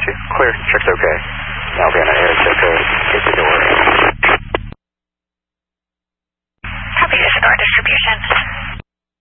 2. Clear. Check's okay. Now being an air check code. Get the door. Copy, this is our distribution.